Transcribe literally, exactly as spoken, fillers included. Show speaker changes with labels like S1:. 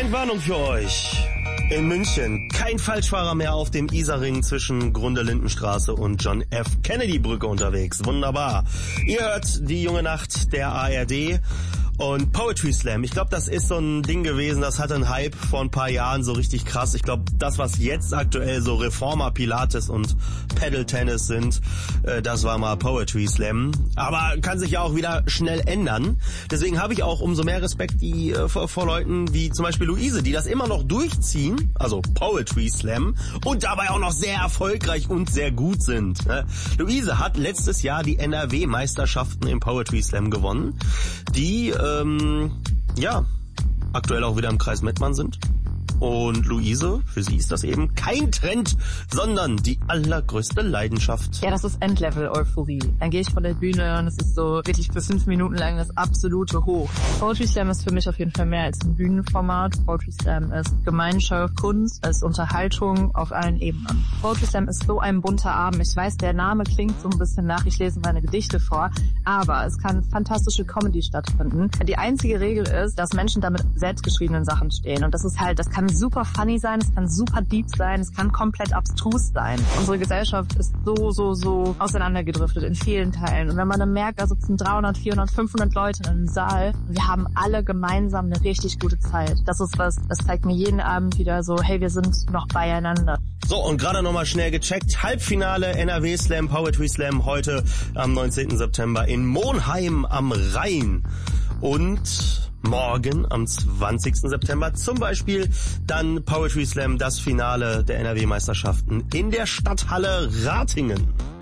S1: Entwarnung für euch. In München kein Falschfahrer mehr auf dem Isarring zwischen Grunde-Lindenstraße und John F. Kennedy Brücke unterwegs. Wunderbar. Ihr hört die junge Nacht der A R D und Poetry Slam. Ich glaube, das ist so ein Ding gewesen, das hatte einen Hype vor ein paar Jahren so richtig krass. Ich glaube, das, was jetzt aktuell so Reformer, Pilates und Paddle Tennis sind, äh, das war mal Poetry Slam. Aber kann sich ja auch wieder schnell ändern. Deswegen habe ich auch umso mehr Respekt die, äh, vor, vor Leuten wie zum Beispiel Luise, die das immer noch durchziehen, also Poetry Slam, und dabei auch noch sehr erfolgreich und sehr gut sind. Ne? Luise hat letztes Jahr die N R W-Meisterschaften im Poetry Slam gewonnen, die ähm, ja aktuell auch wieder im Kreis Mettmann sind. Und Luise, für sie ist das eben kein Trend, sondern die allergrößte Leidenschaft.
S2: Ja, das ist Endlevel-Euphorie. Dann gehe ich von der Bühne und es ist so wirklich für fünf Minuten lang das absolute Hoch. Poetry Slam ist für mich auf jeden Fall mehr als ein Bühnenformat. Poetry Slam ist Gemeinschaft, Kunst, ist Unterhaltung auf allen Ebenen. Poetry Slam ist so ein bunter Abend. Ich weiß, der Name klingt so ein bisschen nach, ich lese meine Gedichte vor, aber es kann fantastische Comedy stattfinden. Die einzige Regel ist, dass Menschen damit selbstgeschriebenen Sachen stehen. Und das ist halt, das kann super funny sein, es kann super deep sein, es kann komplett abstrus sein. Unsere Gesellschaft ist so, so, so auseinandergedriftet in vielen Teilen. Und wenn man dann merkt, da sitzen dreihundert, vierhundert, fünfhundert Leute in einem Saal und wir haben alle gemeinsam eine richtig gute Zeit. Das ist was, das zeigt mir jeden Abend wieder so, hey, wir sind noch beieinander.
S1: So, und gerade nochmal schnell gecheckt, Halbfinale N R W Slam, Poetry Slam heute am neunzehnten September in Monheim am Rhein. Und morgen am zwanzigsten September zum Beispiel dann Poetry Slam, das Finale der N R W-Meisterschaften in der Stadthalle Ratingen.